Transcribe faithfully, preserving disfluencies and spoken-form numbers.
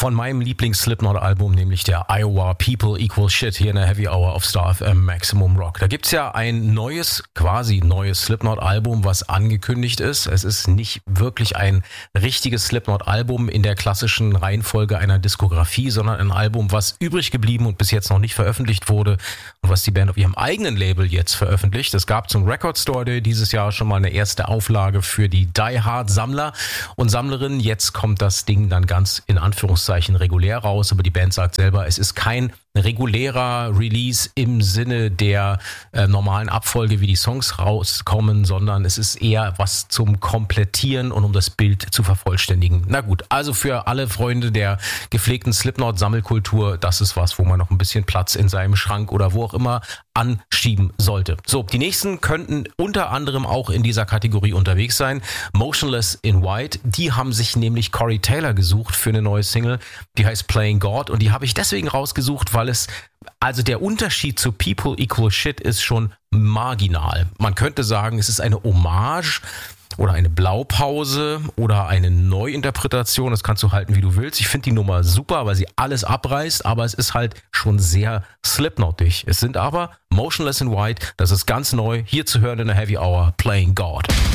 von meinem Lieblings-Slipknot-Album, nämlich der Iowa People Equal Shit hier in der Heavy Hour auf Star F M Maximum Rock. Da gibt's ja ein neues, quasi neues Slipknot-Album, was angekündigt ist. Es ist nicht wirklich ein richtiges Slipknot-Album in der klassischen Reihenfolge einer Diskografie, sondern ein Album, was übrig geblieben und bis jetzt noch nicht veröffentlicht wurde und was die Band auf ihrem eigenen Label jetzt veröffentlicht. Es gab zum Record Store Day dieses Jahr schon mal eine erste Auflage für die Die Hard Sammler und Sammlerinnen. Jetzt kommt das Ding dann ganz in Anführungszeichen regulär raus, aber die Band sagt selber, es ist kein regulärer Release im Sinne der äh, normalen Abfolge, wie die Songs rauskommen, sondern es ist eher was zum Komplettieren und um das Bild zu vervollständigen. Na gut, also für alle Freunde der gepflegten Slipknot-Sammelkultur, das ist was, wo man noch ein bisschen Platz in seinem Schrank oder wo auch immer anschieben sollte. So, die nächsten könnten unter anderem auch in dieser Kategorie unterwegs sein. Motionless in White, die haben sich nämlich Corey Taylor gesucht für eine neue Single, die heißt Playing God und die habe ich deswegen rausgesucht, weil es, also der Unterschied zu People Equal Shit ist schon marginal. Man könnte sagen, es ist eine Hommage oder eine Blaupause oder eine Neuinterpretation, das kannst du halten, wie du willst. Ich finde die Nummer super, weil sie alles abreißt, aber es ist halt schon sehr Slipknotig. Es sind aber Motionless in White, das ist ganz neu, hier zu hören in der Heavy Hour, Playing God.